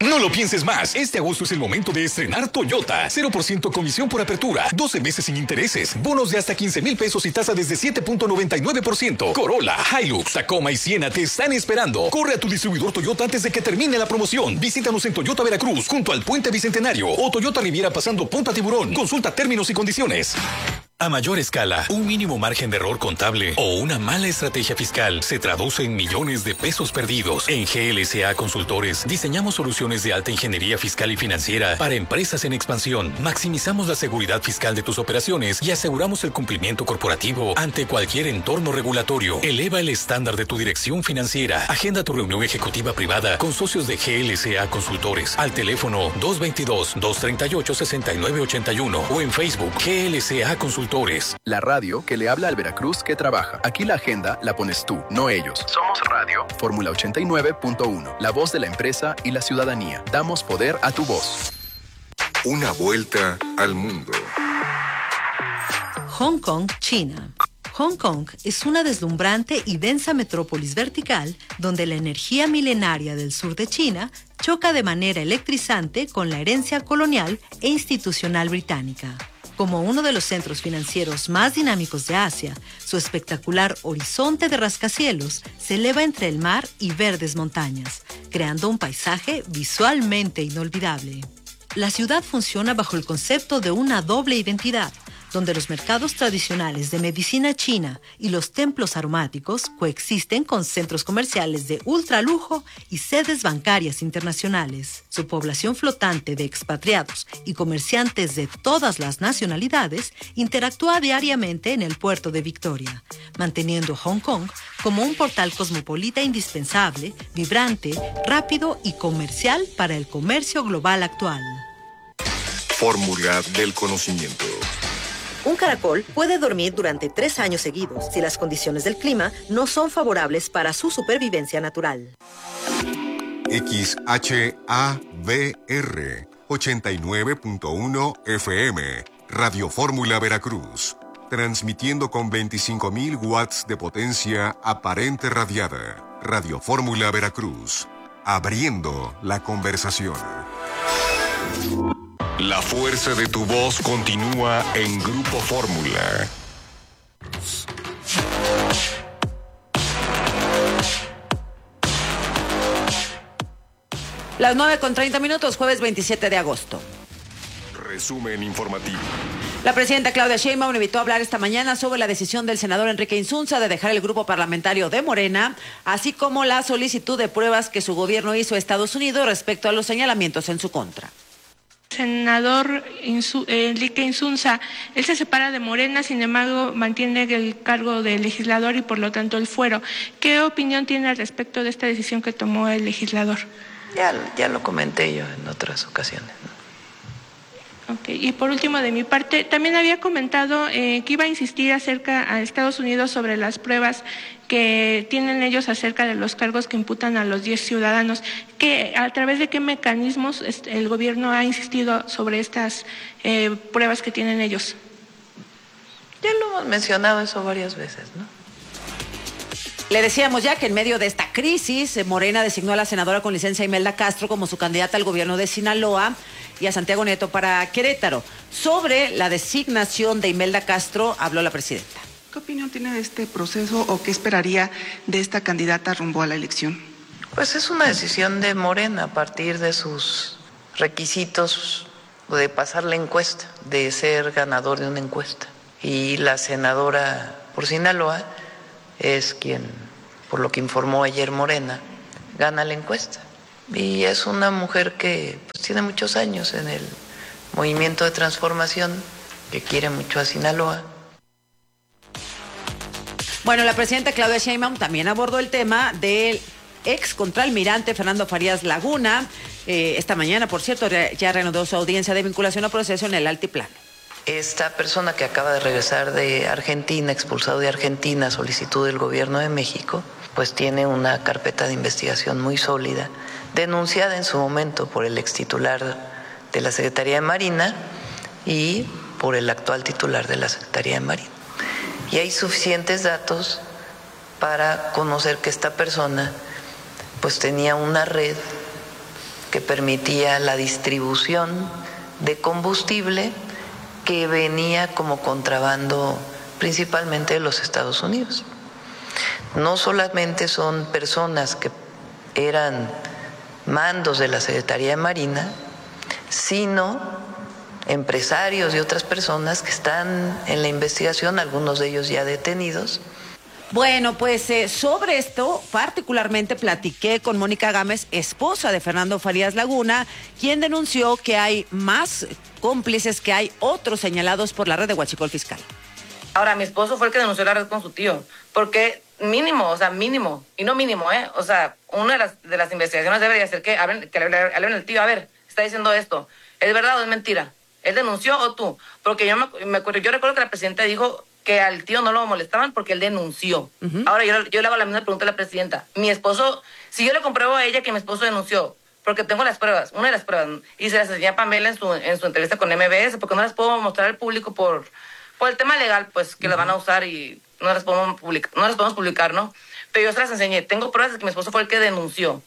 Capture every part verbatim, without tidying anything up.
No lo pienses más. Este agosto es el momento de estrenar Toyota. cero por ciento comisión por apertura, doce meses sin intereses, bonos de hasta quince mil pesos y tasa desde siete punto noventa y nueve por ciento. Corolla, Hilux, Tacoma y Siena te están esperando. Corre a tu distribuidor Toyota antes de que termine la promoción. Visítanos en Toyota Veracruz, junto al Puente Bicentenario, o Toyota Riviera pasando Punta Tiburón. Consulta términos y condiciones. A mayor escala, un mínimo margen de error contable o una mala estrategia fiscal se traduce en millones de pesos perdidos. En G L C A Consultores diseñamos soluciones de alta ingeniería fiscal y financiera para empresas en expansión. Maximizamos la seguridad fiscal de tus operaciones y aseguramos el cumplimiento corporativo ante cualquier entorno regulatorio. Eleva el estándar de tu dirección financiera. Agenda tu reunión ejecutiva privada con socios de G L C A Consultores al teléfono dos veintidós, dos treinta y ocho, sesenta y nueve ochenta y uno o en Facebook G L C A Consultores. La radio que le habla al Veracruz que trabaja. Aquí la agenda la pones tú, no ellos. Somos Radio Fórmula ochenta y nueve punto uno, la voz de la empresa y la ciudadanía. Damos poder a tu voz. Una vuelta al mundo. Hong Kong, China. Hong Kong es una deslumbrante y densa metrópolis vertical donde la energía milenaria del sur de China choca de manera electrizante con la herencia colonial e institucional británica. Como uno de los centros financieros más dinámicos de Asia, su espectacular horizonte de rascacielos se eleva entre el mar y verdes montañas, creando un paisaje visualmente inolvidable. La ciudad funciona bajo el concepto de una doble identidad, donde los mercados tradicionales de medicina china y los templos aromáticos coexisten con centros comerciales de ultralujo y sedes bancarias internacionales. Su población flotante de expatriados y comerciantes de todas las nacionalidades interactúa diariamente en el puerto de Victoria, manteniendo Hong Kong como un portal cosmopolita indispensable, vibrante, rápido y comercial para el comercio global actual. Fórmula del conocimiento. Un caracol puede dormir durante tres años seguidos si las condiciones del clima no son favorables para su supervivencia natural. X H A V R ochenta y nueve punto uno F M, Radio Fórmula Veracruz, transmitiendo con veinticinco mil watts de potencia aparente radiada. Radio Fórmula Veracruz, abriendo la conversación. La fuerza de tu voz continúa en Grupo Fórmula. Las nueve con treinta minutos, jueves veintisiete de agosto. Resumen informativo. La presidenta Claudia Sheinbaum invitó a hablar esta mañana sobre la decisión del senador Enrique Insunza de dejar el grupo parlamentario de Morena, así como la solicitud de pruebas que su gobierno hizo a Estados Unidos respecto a los señalamientos en su contra. Senador Insu, eh, Enrique Insunza, él se separa de Morena, sin embargo mantiene el cargo de legislador y por lo tanto el fuero. ¿Qué opinión tiene al respecto de esta decisión que tomó el legislador? Ya, ya lo comenté yo en otras ocasiones, ¿no? Ok, y por último de mi parte, también había comentado eh, que iba a insistir acerca a Estados Unidos sobre las pruebas que tienen ellos acerca de los cargos que imputan a los diez ciudadanos. Que, ¿a través de qué mecanismos el gobierno ha insistido sobre estas eh, pruebas que tienen ellos? Ya lo hemos mencionado eso varias veces, ¿no? Le decíamos ya que en medio de esta crisis, Morena designó a la senadora con licencia Imelda Castro como su candidata al gobierno de Sinaloa y a Santiago Nieto para Querétaro. Sobre la designación de Imelda Castro habló la presidenta. ¿Qué opinión tiene de este proceso o qué esperaría de esta candidata rumbo a la elección? Pues es una decisión de Morena a partir de sus requisitos de pasar la encuesta, de ser ganador de una encuesta. Y la senadora por Sinaloa es quien, por lo que informó ayer Morena, gana la encuesta. Y es una mujer que pues, tiene muchos años en el movimiento de transformación, que quiere mucho a Sinaloa. Bueno, la presidenta Claudia Sheinbaum también abordó el tema del ex contraalmirante Fernando Farías Laguna. Eh, esta mañana, por cierto, ya reanudó su audiencia de vinculación a proceso en el Altiplano. Esta persona que acaba de regresar de Argentina, expulsado de Argentina, solicitud del gobierno de México, pues tiene una carpeta de investigación muy sólida, denunciada en su momento por el extitular de la Secretaría de Marina y por el actual titular de la Secretaría de Marina. Y hay suficientes datos para conocer que esta persona pues tenía una red que permitía la distribución de combustible que venía como contrabando principalmente de los Estados Unidos. No solamente son personas que eran mandos de la Secretaría de Marina, sino empresarios y otras personas que están en la investigación, algunos de ellos ya detenidos. Bueno, pues eh, sobre esto particularmente platiqué con Mónica Gámez, esposa de Fernando Farías Laguna, quien denunció que hay más cómplices, que hay otros señalados por la red de Huachicol Fiscal. Ahora, mi esposo fue el que denunció la red con su tío, porque mínimo, o sea, mínimo, y no mínimo, ¿eh? O sea, una de las, de las investigaciones debería ser que hablen, que le hablen al tío, a ver, está diciendo esto, ¿es verdad o es mentira? ¿Él denunció o tú? Porque yo me, me acuerdo, yo recuerdo que la presidenta dijo que al tío no lo molestaban porque él denunció. Uh-huh. Ahora yo, yo le hago la misma pregunta a la presidenta. Mi esposo, si yo le compruebo a ella que mi esposo denunció, porque tengo las pruebas, una de las pruebas, y se las enseñé a Pamela en su, en su entrevista con M B S, porque no las puedo mostrar al público por, por el tema legal, pues, que uh-huh. las van a usar y no las podemos publicar, no las podemos publicar, ¿no? Pero yo se las enseñé. Tengo pruebas de que mi esposo fue el que denunció.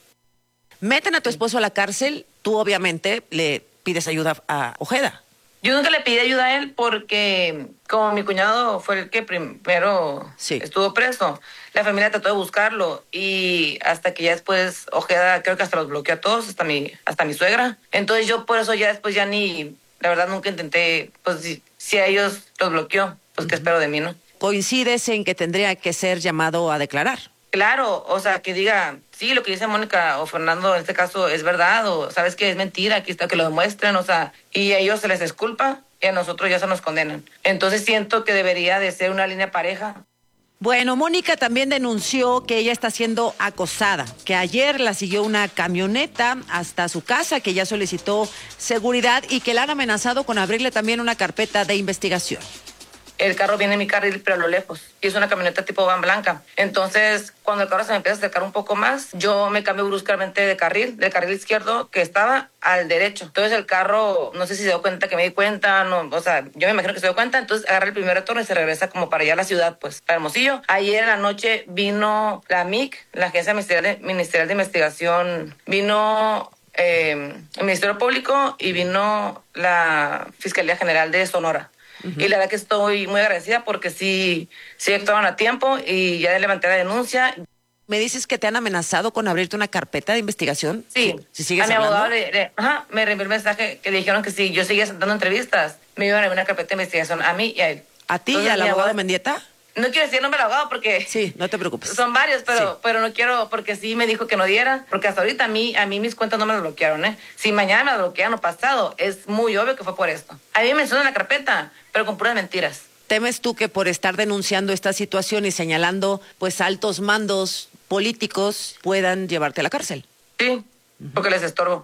Meten a tu esposo a la cárcel, tú obviamente le pides ayuda a Ojeda. Yo nunca le pedí ayuda a él porque, como mi cuñado fue el que primero sí. estuvo preso, la familia trató de buscarlo y hasta que ya después Ojeda creo que hasta los bloqueó a todos, hasta mi, hasta mi suegra. Entonces yo por eso ya después ya ni, la verdad nunca intenté, pues si, si a ellos los bloqueó, pues uh-huh. qué espero de mí, ¿no? ¿Coincides en que tendría que ser llamado a declarar? Claro, o sea, que diga, sí, lo que dice Mónica o Fernando en este caso es verdad, o sabes que es mentira, aquí está, que lo demuestren, o sea, y a ellos se les disculpa y a nosotros ya se nos condenan. Entonces siento que debería de ser una línea pareja. Bueno, Mónica también denunció que ella está siendo acosada, que ayer la siguió una camioneta hasta su casa, que ya solicitó seguridad y que la han amenazado con abrirle también una carpeta de investigación. El carro viene en mi carril, pero a lo lejos. Y es una camioneta tipo van blanca. Entonces, cuando el carro se me empieza a acercar un poco más, yo me cambio bruscamente de carril, del carril izquierdo, que estaba al derecho. Entonces, el carro, no sé si se dio cuenta que me di cuenta, no, o sea, yo me imagino que se dio cuenta, entonces agarra el primer retorno y se regresa como para allá a la ciudad, pues, para Hermosillo. Ayer en la noche vino la M I C, la Agencia Ministerial de, Ministerial de Investigación, vino eh, el Ministerio Público y vino la Fiscalía General de Sonora. Uh-huh. Y la verdad que estoy muy agradecida porque sí, sí actuaron a tiempo y ya levanté la denuncia. ¿Me dices que te han amenazado con abrirte una carpeta de investigación? Sí. Si sigues a mi hablando. abogado le, le, ajá, me reenvió el mensaje que le dijeron que si yo seguía dando entrevistas, me iban a abrir una carpeta de investigación a mí y a él. ¿A ti Entonces, y al abogado, abogado Mendieta? No quiero decir el nombre del abogado porque... Sí, no te preocupes. Son varios, pero, sí. pero no quiero, porque sí me dijo que no diera, porque hasta ahorita a mí, a mí mis cuentas no me las bloquearon, ¿eh? Si mañana me las bloquean o pasado, es muy obvio que fue por esto. A mí me mencionan la carpeta, pero con puras mentiras. ¿Temes tú que por estar denunciando esta situación y señalando, pues, altos mandos políticos puedan llevarte a la cárcel? Sí, uh-huh. porque les estorbo.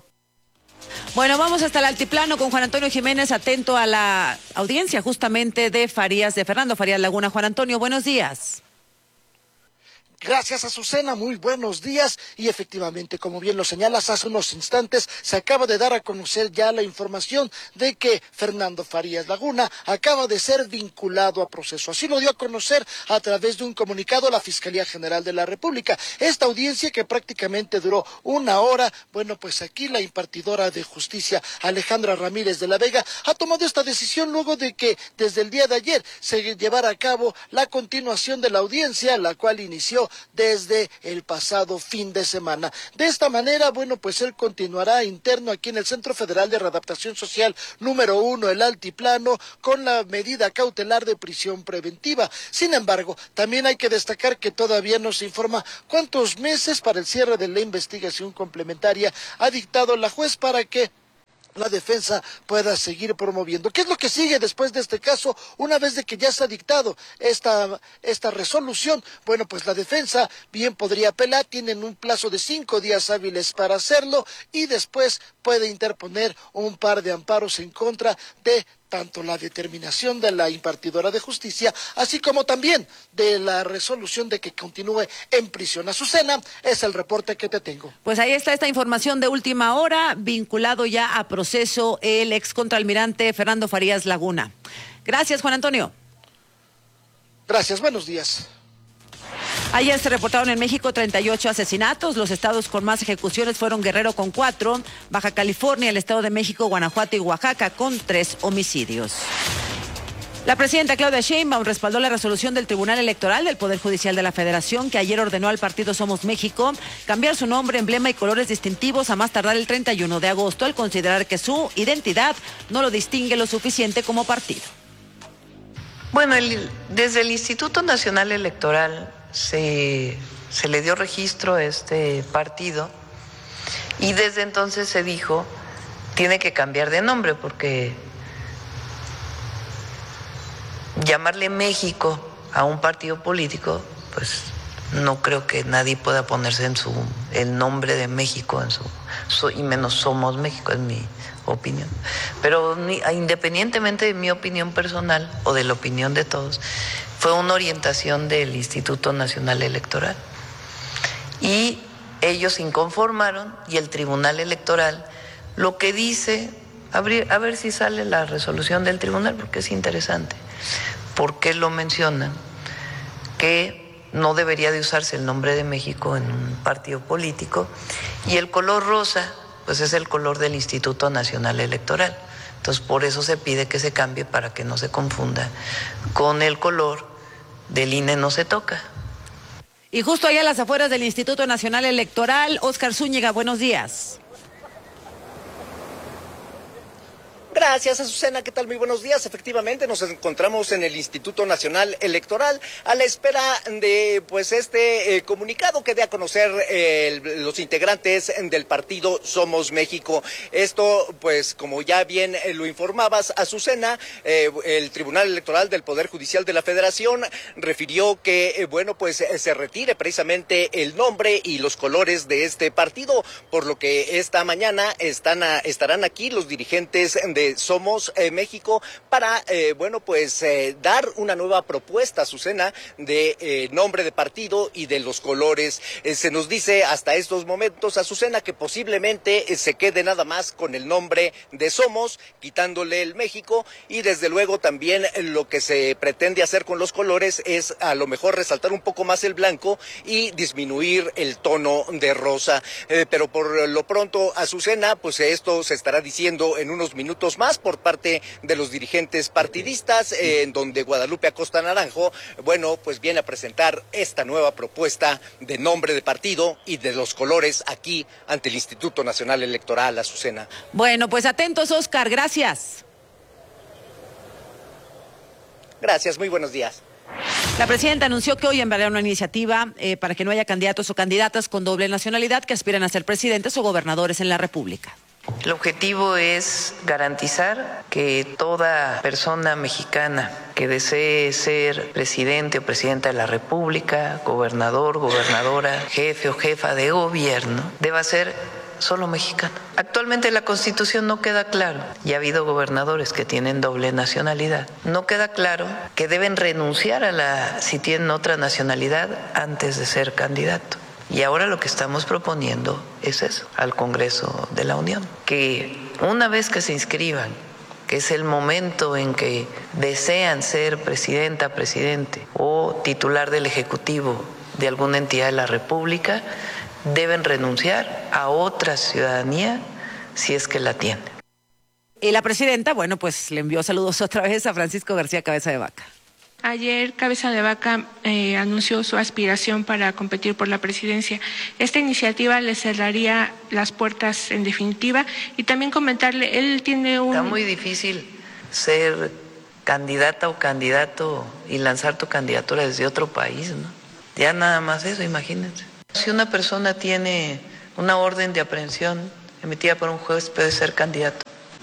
Bueno, vamos hasta el altiplano con Juan Antonio Jiménez, atento a la audiencia justamente de Farías, de Fernando Farías Laguna. Juan Antonio, buenos días. Gracias, Azucena, muy buenos días. Y efectivamente, como bien lo señalas, hace unos instantes se acaba de dar a conocer ya la información de que Fernando Farías Laguna acaba de ser vinculado a proceso. Así lo dio a conocer a través de un comunicado la Fiscalía General de la República. Esta audiencia que prácticamente duró una hora, bueno, pues aquí la impartidora de justicia, Alejandra Ramírez de la Vega, ha tomado esta decisión luego de que desde el día de ayer se llevara a cabo la continuación de la audiencia, la cual inició desde el pasado fin de semana. De esta manera, bueno, pues él continuará interno aquí en el Centro Federal de Readaptación Social número uno, el Altiplano, con la medida cautelar de prisión preventiva. Sin embargo, también hay que destacar que todavía no se informa cuántos meses para el cierre de la investigación complementaria ha dictado la juez para que la defensa pueda seguir promoviendo. ¿Qué es lo que sigue después de este caso? Una vez de que ya se ha dictado esta, esta resolución, bueno, pues la defensa bien podría apelar, tienen un plazo de cinco días hábiles para hacerlo y después puede interponer un par de amparos en contra de tanto la determinación de la impartidora de justicia, así como también de la resolución de que continúe en prisión. Azucena, es el reporte que te tengo. Pues ahí está esta información de última hora, vinculado ya a proceso el ex contraalmirante Fernando Farías Laguna. Gracias, Juan Antonio. Gracias, buenos días. Ayer se reportaron en México treinta y ocho asesinatos. Los estados con más ejecuciones fueron Guerrero con cuatro, Baja California, el Estado de México, Guanajuato y Oaxaca con tres homicidios. La presidenta Claudia Sheinbaum respaldó la resolución del Tribunal Electoral del Poder Judicial de la Federación que ayer ordenó al partido Somos México cambiar su nombre, emblema y colores distintivos a más tardar el treinta y uno de agosto al considerar que su identidad no lo distingue lo suficiente como partido. Bueno, el, desde el Instituto Nacional Electoral se, se le dio registro a este partido y desde entonces se dijo tiene que cambiar de nombre porque llamarle México a un partido político, pues no creo que nadie pueda ponerse en su el nombre de México en su, su y menos Somos México, es mi opinión. Pero ni, independientemente de mi opinión personal o de la opinión de todos, fue una orientación del Instituto Nacional Electoral. Y ellos se inconformaron y el Tribunal Electoral lo que dice, a ver, a ver si sale la resolución del tribunal porque es interesante. ¿Por qué lo mencionan? Que no debería de usarse el nombre de México en un partido político y el color rosa pues es el color del Instituto Nacional Electoral. Entonces por eso se pide que se cambie para que no se confunda con el color del I N E no se toca. Y justo allá a las afueras del Instituto Nacional Electoral, Óscar Zúñiga, buenos días. Gracias, Azucena. ¿Qué tal? Muy buenos días. Efectivamente, nos encontramos en el Instituto Nacional Electoral a la espera de pues este eh, comunicado que dé a conocer eh, los integrantes del partido Somos México. Esto, pues, como ya bien eh, lo informabas, Azucena, eh, el Tribunal Electoral del Poder Judicial de la Federación refirió que, eh, bueno, pues eh, se retire precisamente el nombre y los colores de este partido, por lo que esta mañana están a, estarán aquí los dirigentes de Somos eh, México para, eh, bueno, pues eh, dar una nueva propuesta, Azucena, de eh, nombre de partido y de los colores. Eh, se nos dice hasta estos momentos, Azucena, que posiblemente eh, se quede nada más con el nombre de Somos, quitándole el México, y desde luego también eh, lo que se pretende hacer con los colores es a lo mejor resaltar un poco más el blanco y disminuir el tono de rosa. Eh, pero por lo pronto, Azucena, pues esto se estará diciendo en unos minutos más por parte de los dirigentes partidistas, eh, en donde Guadalupe Acosta Naranjo, bueno, pues viene a presentar esta nueva propuesta de nombre de partido y de los colores aquí ante el Instituto Nacional Electoral, Azucena. Bueno, pues atentos, Óscar, gracias. Gracias, muy buenos días. La presidenta anunció que hoy enviará una iniciativa eh, para que no haya candidatos o candidatas con doble nacionalidad que aspiren a ser presidentes o gobernadores en la República. El objetivo es garantizar que toda persona mexicana que desee ser presidente o presidenta de la República, gobernador, gobernadora, jefe o jefa de gobierno, deba ser solo mexicano. Actualmente la Constitución no queda claro, y ha habido gobernadores que tienen doble nacionalidad, no queda claro que deben renunciar a la, si tienen otra nacionalidad, antes de ser candidato. Y ahora lo que estamos proponiendo es eso, al Congreso de la Unión, que una vez que se inscriban, que es el momento en que desean ser presidenta, presidente o titular del Ejecutivo de alguna entidad de la República, deben renunciar a otra ciudadanía si es que la tienen. Y la presidenta, bueno, pues le envió saludos otra vez a Francisco García Cabeza de Vaca. Ayer Cabeza de Vaca eh, anunció su aspiración para competir por la presidencia. Esta iniciativa le cerraría las puertas en definitiva y también comentarle, él tiene un... Está muy difícil ser candidata o candidato y lanzar tu candidatura desde otro país, ¿no? Ya nada más eso, imagínense. Si una persona tiene una orden de aprehensión emitida por un juez, puede ser candidato.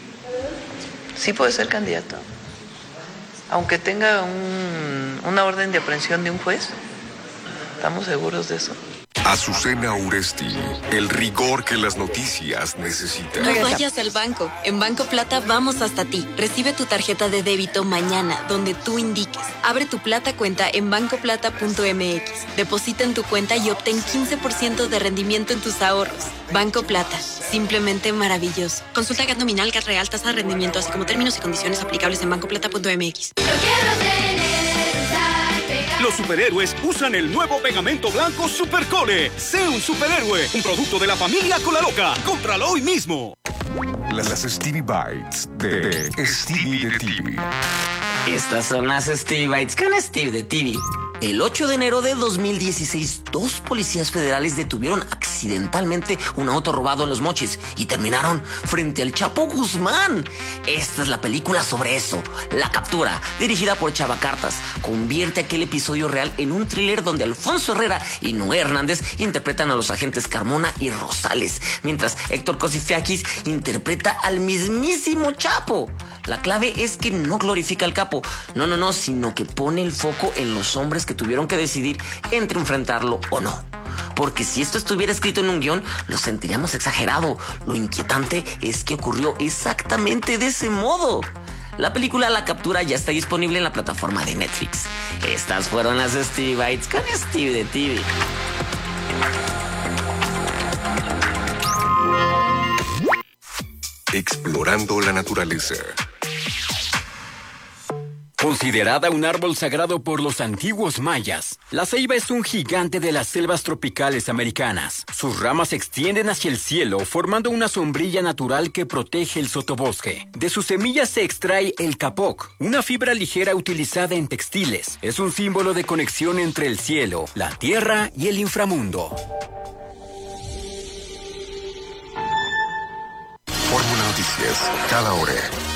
Sí puede ser candidato. Aunque tenga un, una orden de aprehensión de un juez, ¿estamos seguros de eso? Azucena Uresti, el rigor que las noticias necesitan. No vayas al banco. En Banco Plata vamos hasta ti. Recibe tu tarjeta de débito mañana, donde tú indiques. Abre tu Plata cuenta en banco plata punto m x. Deposita en tu cuenta y obtén quince por ciento de rendimiento en tus ahorros. Banco Plata, simplemente maravilloso. Consulta G A T nominal, G A T real, tasa de rendimiento, así como términos y condiciones aplicables en banco plata punto m x. Los los superhéroes usan el nuevo pegamento blanco Supercole. Sé un superhéroe, un producto de la familia Colaloca. Cómpralo hoy mismo. Las Stevie Bites de Stevie de T V. Estas son las Stevie Bites con Steve de T V. El ocho de enero de dos mil dieciséis, dos policías federales detuvieron accidentalmente un auto robado en Los Mochis y terminaron frente al Chapo Guzmán. Esta es la película sobre eso. La captura, dirigida por Chava Cartas, convierte aquel episodio real en un thriller donde Alfonso Herrera y Noé Hernández interpretan a los agentes Carmona y Rosales, mientras Héctor Cosifiakis interpreta al mismísimo Chapo. La clave es que no glorifica al capo, no, no, no, sino que pone el foco en los hombres que tuvieron que decidir entre enfrentarlo o no. Porque si esto estuviera escrito en un guión, lo sentiríamos exagerado. Lo inquietante es que ocurrió exactamente de ese modo. La película La Captura ya está disponible en la plataforma de Netflix. Estas fueron las Stevie Bites con Steve de T V. Explorando la naturaleza. Considerada un árbol sagrado por los antiguos mayas, la ceiba es un gigante de las selvas tropicales americanas. Sus ramas se extienden hacia el cielo, formando una sombrilla natural que protege el sotobosque. De sus semillas se extrae el capoc, una fibra ligera utilizada en textiles. Es un símbolo de conexión entre el cielo, la tierra y el inframundo. Fórmula Noticias, cada hora.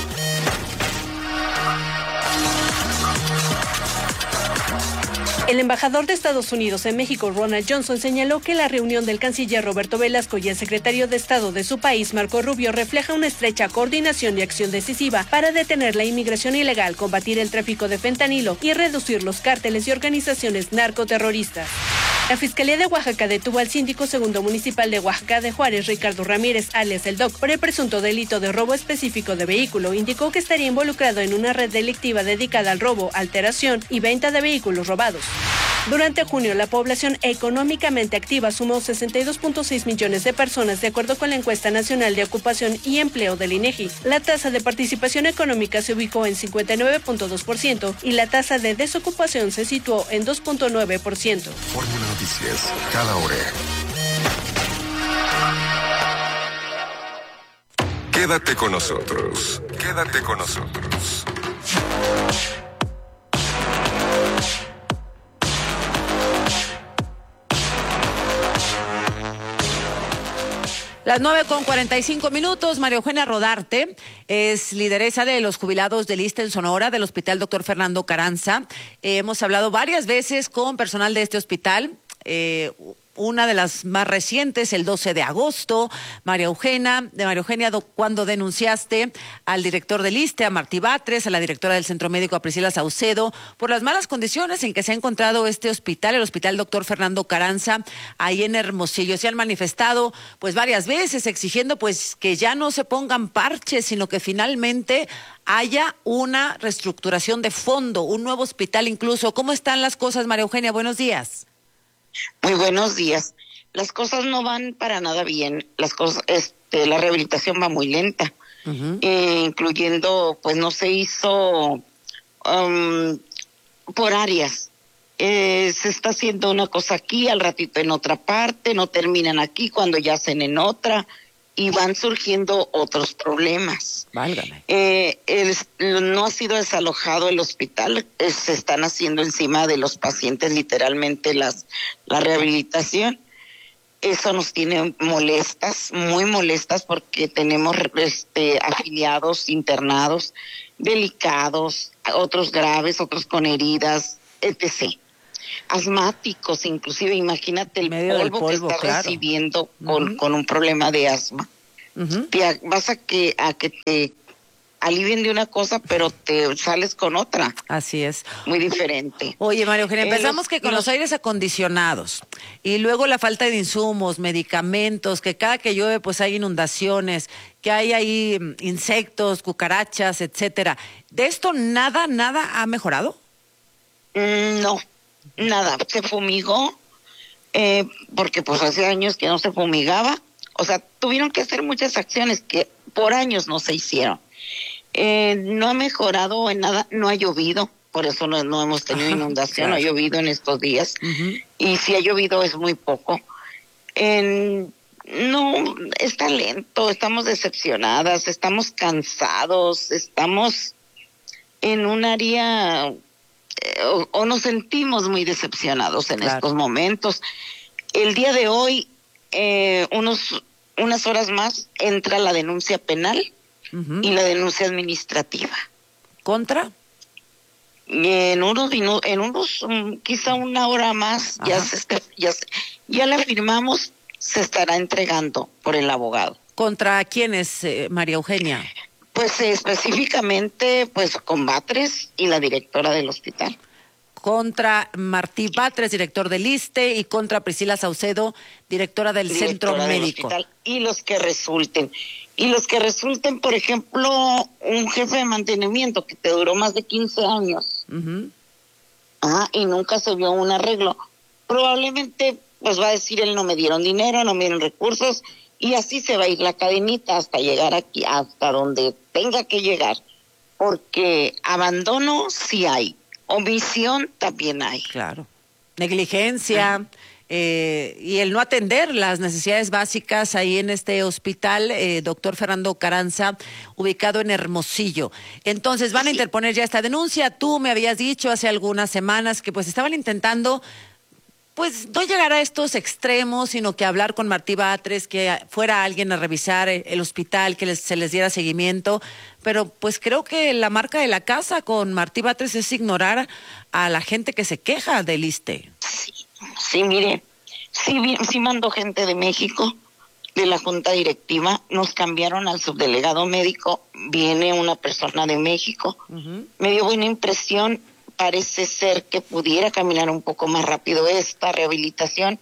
El embajador de Estados Unidos en México, Ronald Johnson, señaló que la reunión del canciller Roberto Velasco y el secretario de Estado de su país, Marco Rubio, refleja una estrecha coordinación y acción decisiva para detener la inmigración ilegal, combatir el tráfico de fentanilo y reducir los cárteles y organizaciones narcoterroristas. La Fiscalía de Oaxaca detuvo al síndico segundo municipal de Oaxaca de Juárez, Ricardo Ramírez, alias El Doc, por el presunto delito de robo específico de vehículo. Indicó que estaría involucrado en una red delictiva dedicada al robo, alteración y venta de vehículos robados. Durante junio, la población económicamente activa sumó sesenta y dos punto seis millones de personas, de acuerdo con la encuesta nacional de ocupación y empleo del INEGI. La tasa de participación económica se ubicó en cincuenta y nueve punto dos por ciento y la tasa de desocupación se situó en dos punto nueve por ciento. Fórmula Noticias, cada hora. Quédate con nosotros. Quédate con nosotros. Las nueve con cuarenta y cinco minutos, María Eugenia Rodarte es lideresa de los jubilados del I S S S T E en Sonora, del Hospital Doctor Fernando Carranza. Eh, hemos hablado varias veces con personal de este hospital, eh, una de las más recientes, el doce de agosto, María Eugenia, de María Eugenia, cuando denunciaste al director del I S S S T E, a Martí Batres, a la directora del Centro Médico, a Priscila Saucedo, por las malas condiciones en que se ha encontrado este hospital, el Hospital Doctor Fernando Carranza, ahí en Hermosillo. Se han manifestado pues varias veces exigiendo pues que ya no se pongan parches, sino que finalmente haya una reestructuración de fondo, un nuevo hospital incluso. ¿Cómo están las cosas, María Eugenia? Buenos días. Muy buenos días. Las cosas no van para nada bien. Las cosas, este, la rehabilitación va muy lenta, uh-huh. eh, incluyendo, pues no se hizo um, por áreas. Eh, se está haciendo una cosa aquí, al ratito en otra parte, no terminan aquí cuando ya hacen en otra y van surgiendo otros problemas. Válgame. Eh, el, no ha sido desalojado el hospital, eh, se están haciendo encima de los pacientes literalmente las la rehabilitación. Eso nos tiene molestas, muy molestas, porque tenemos este afiliados internados delicados, otros graves, otros con heridas, etcétera. Asmáticos, inclusive, imagínate el polvo, polvo que está claro. recibiendo con, uh-huh. con un problema de asma. Uh-huh. Te vas a que a que te alivien de una cosa, pero te sales con otra. Así es. Muy diferente. Oye, María Eugenia, empezamos eh, que con los, los aires acondicionados y luego la falta de insumos, medicamentos, que cada que llueve pues hay inundaciones, que hay ahí insectos, cucarachas, etcétera. ¿De esto nada, nada ha mejorado? Mm, no. Nada, se fumigó, eh, porque pues hace años que no se fumigaba, o sea, tuvieron que hacer muchas acciones que por años no se hicieron. Eh, no ha mejorado en nada, no ha llovido, por eso no, no hemos tenido Ajá, inundación, claro. ha llovido en estos días, Ujú. y si ha llovido es muy poco. En, no, está lento, estamos decepcionadas, estamos cansados, estamos en un área, eh, o, o nos sentimos muy decepcionados en Claro. estos momentos. El día de hoy, eh, unos unas horas más, entra la denuncia penal Ujú. y la denuncia administrativa. ¿Contra? Y en unos minu- en unos um, quizá una hora más ya Ajá. se está- ya se- ya la firmamos, se estará entregando por el abogado. ¿Contra quiénes, eh, María Eugenia? Pues eh, específicamente pues con Batres y la directora del hospital. Contra Martí Batres, director del ISSSTE, y contra Priscila Saucedo, directora del Directora Centro del Médico. hospital, y los que resulten. Y los que resulten, por ejemplo, un jefe de mantenimiento que te duró más de quince años. Ujú. Ajá, y nunca se vio un arreglo. Probablemente pues va a decir él no me dieron dinero, no me dieron recursos, y así se va a ir la cadenita hasta llegar aquí, hasta donde tenga que llegar. Porque abandono sí hay, omisión también hay. Claro. Negligencia eh, y el no atender las necesidades básicas ahí en este hospital, eh, doctor Fernando Carranza, ubicado en Hermosillo. Entonces, van a interponer ya esta denuncia. Tú me habías dicho hace algunas semanas que pues estaban intentando pues no llegar a estos extremos, sino que hablar con Martí Batres, que fuera alguien a revisar el hospital, que les, se les diera seguimiento, pero pues creo que la marca de la casa con Martí Batres es ignorar a la gente que se queja del ISSSTE. Sí, mire, sí, vi- sí mandó gente de México, de la junta directiva, nos cambiaron al subdelegado médico, viene una persona de México, me dio buena impresión, parece ser que pudiera caminar un poco más rápido esta rehabilitación,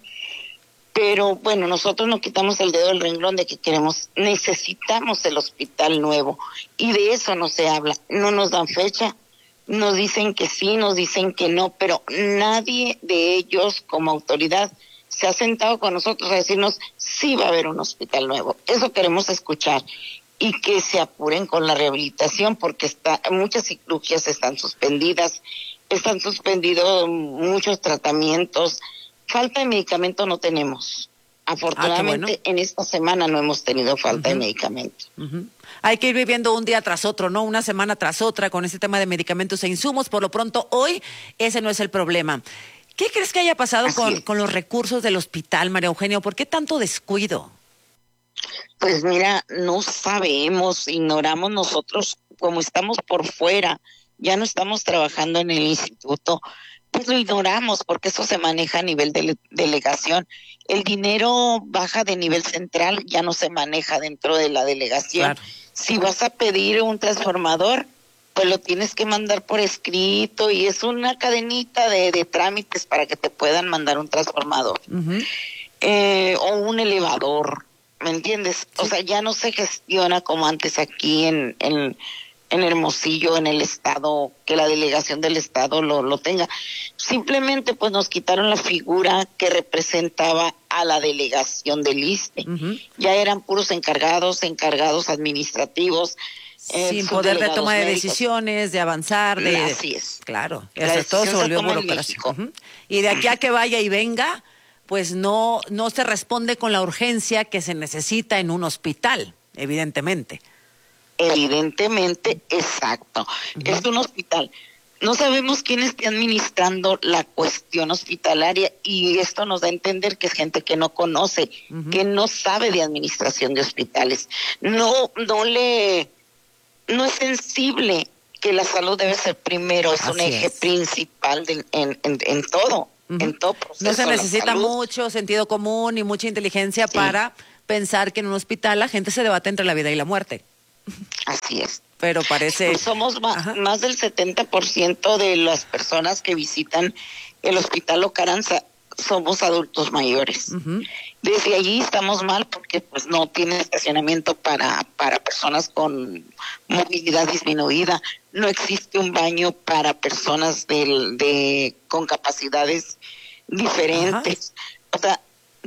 pero bueno, nosotros no quitamos el dedo del renglón de que queremos, necesitamos el hospital nuevo, y de eso no se habla, no nos dan fecha, nos dicen que sí, nos dicen que no, pero nadie de ellos como autoridad se ha sentado con nosotros a decirnos sí va a haber un hospital nuevo. Eso queremos escuchar, y que se apuren con la rehabilitación porque está, muchas cirugías están suspendidas, están suspendidos muchos tratamientos, falta de medicamento no tenemos. Afortunadamente bueno. en esta semana no hemos tenido falta de medicamento. Ujú. Hay que ir viviendo un día tras otro, ¿no? Una semana tras otra con este tema de medicamentos e insumos. Por lo pronto, hoy ese no es el problema. ¿Qué crees que haya pasado con, con los recursos del hospital, María Eugenia? ¿Por qué tanto descuido? Pues mira, no sabemos, ignoramos nosotros, como estamos por fuera, ya no estamos trabajando en el instituto, pues lo ignoramos porque eso se maneja a nivel de delegación. El dinero baja de nivel central, ya no se maneja dentro de la delegación. Claro. Si vas a pedir un transformador, pues lo tienes que mandar por escrito y es una cadenita de, de trámites para que te puedan mandar un transformador. Ujú. Eh, o un elevador, ¿me entiendes? O sea, ya no se gestiona como antes aquí en, en, en Hermosillo, en el estado, que la delegación del estado lo, lo tenga. Simplemente pues nos quitaron la figura que representaba a la delegación del ISSSTE. Ujú. Ya eran puros encargados, encargados administrativos. eh, Sin poder de subdelegados toma de médicos. decisiones, de avanzar, de... Así es. Claro, La eso todo se decisión se volvió toma en burocracia. México. Ujú. Y de aquí a que vaya y venga, pues no, no se responde con la urgencia que se necesita en un hospital, evidentemente. Evidentemente, exacto. Es un hospital. No sabemos quién esté administrando la cuestión hospitalaria y esto nos da a entender que es gente que no conoce, que no sabe de administración de hospitales. No, no le, no es sensible que la salud debe ser primero, es un Así eje es. principal de- en, en, en todo, en todo proceso. No se de la necesita salud. mucho sentido común y mucha inteligencia para pensar que en un hospital la gente se debate entre la vida y la muerte. Así es. Pero parece... Pues somos más, más del setenta por ciento de las personas que visitan el Hospital Ocaranza somos adultos mayores. Desde allí estamos mal porque pues no tiene estacionamiento para, para personas con movilidad disminuida. No existe un baño para personas del, de, con capacidades diferentes. O sea,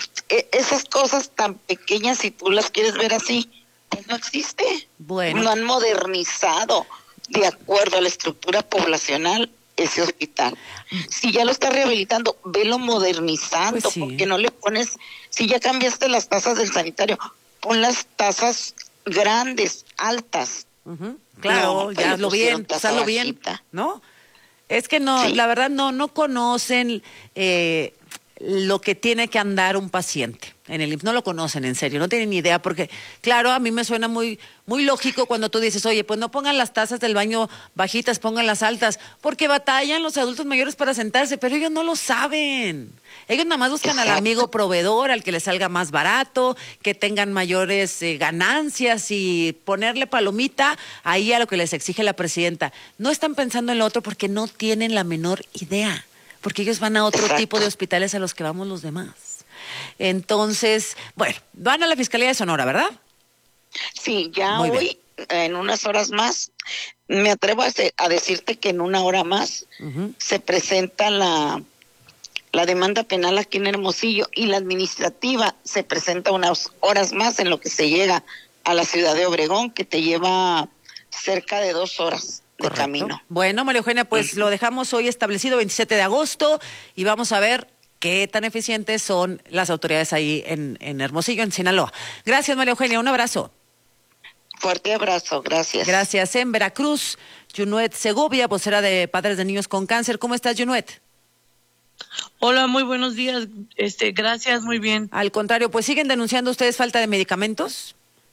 e- esas cosas tan pequeñas, si tú las quieres ver así, pues no existe. Bueno. No han modernizado de acuerdo a la estructura poblacional ese hospital. Si ya lo estás rehabilitando, velo modernizando, Pues sí. porque no le pones, si ya cambiaste las tazas del sanitario, pon las tazas grandes, altas. Uh-huh. Claro, No, ya le hazlo pusieron bien, taza hazlo bien, bajita. ¿no? Es que no, Sí. la verdad no, no conocen eh, lo que tiene que andar un paciente en el I M S S. No lo conocen, en serio, no tienen ni idea, porque, claro, a mí me suena muy, muy lógico cuando tú dices, oye, pues no pongan las tazas del baño bajitas, pongan las altas, porque batallan los adultos mayores para sentarse, pero ellos no lo saben. Ellos nada más buscan al amigo proveedor, al que les salga más barato, que tengan mayores eh, ganancias y ponerle palomita ahí a lo que les exige la presidenta. No están pensando en lo otro porque no tienen la menor idea, porque ellos van a otro Exacto. tipo de hospitales a los que vamos los demás. Entonces, bueno, van a la Fiscalía de Sonora, ¿verdad? Sí, ya Muy bien. hoy, en unas horas más, me atrevo a, de- a decirte que en una hora más Uh-huh. se presenta la, la demanda penal aquí en Hermosillo y la administrativa se presenta unas horas más en lo que se llega a la ciudad de Obregón, que te lleva cerca de dos horas de Correcto. camino. Bueno, María Eugenia, pues lo dejamos hoy establecido veintisiete de agosto y vamos a ver qué tan eficientes son las autoridades ahí en, en Hermosillo, en Sinaloa. Gracias, María Eugenia, un abrazo. Fuerte abrazo, gracias. Gracias. En Veracruz, Junuet Segovia, vocera de Padres de Niños con Cáncer. ¿Cómo estás, Junuet? Hola, muy buenos días. Este, gracias, muy bien. Al contrario, pues siguen denunciando ustedes falta de medicamentos.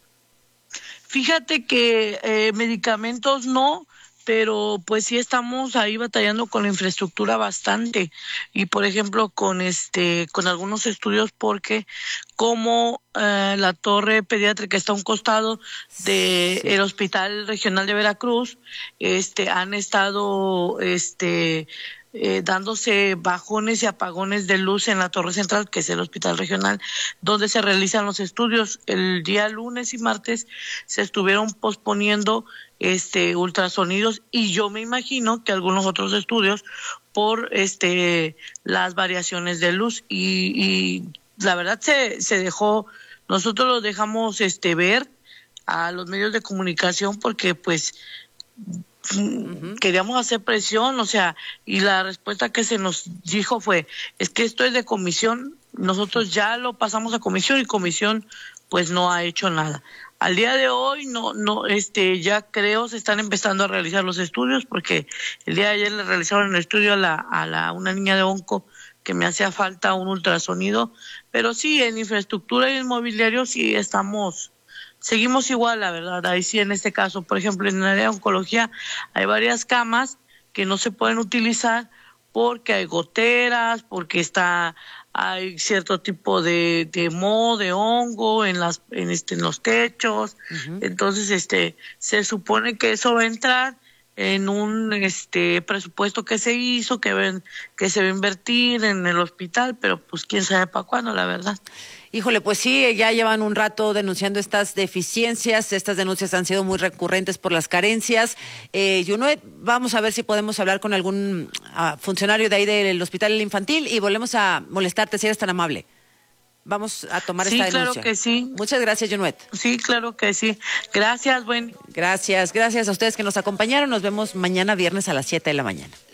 Fíjate que eh, medicamentos no, pero pues sí estamos ahí batallando con la infraestructura bastante y por ejemplo con este con algunos estudios porque como eh, la torre pediátrica está a un costado de el Hospital Regional de Veracruz, este han estado este Eh, dándose bajones y apagones de luz en la torre central, que es el hospital regional, donde se realizan los estudios. El día lunes y martes se estuvieron posponiendo este ultrasonidos y yo me imagino que algunos otros estudios por este las variaciones de luz y, y la verdad se, se dejó, nosotros lo dejamos este ver a los medios de comunicación porque pues Uh-huh. queríamos hacer presión, o sea, y la respuesta que se nos dijo fue, es que esto es de comisión, nosotros ya lo pasamos a comisión y comisión pues no ha hecho nada. Al día de hoy no, no, este, ya creo se están empezando a realizar los estudios porque el día de ayer le realizaron el estudio a la, a la, una niña de onco que me hacía falta un ultrasonido, pero sí, en infraestructura y en mobiliario sí estamos seguimos igual, la verdad. Ahí sí, en este caso, por ejemplo, en el área de oncología hay varias camas que no se pueden utilizar porque hay goteras, porque está hay cierto tipo de, de moho, de hongo en las en este en los techos. Uh-huh. Entonces, este se supone que eso va a entrar en un este presupuesto que se hizo, que ven, que se va a invertir en el hospital, pero pues quién sabe para cuándo, la verdad. Híjole, pues sí, ya llevan un rato denunciando estas deficiencias, estas denuncias han sido muy recurrentes por las carencias. Eh, Junuet, vamos a ver si podemos hablar con algún uh, funcionario de ahí del Hospital Infantil y volvemos a molestarte si eres tan amable. Vamos a tomar sí, esta denuncia. Sí, claro que sí. Muchas gracias, Junuet. Sí, claro que sí. Gracias, buen. Gracias, gracias a ustedes que nos acompañaron. Nos vemos mañana viernes a las siete de la mañana.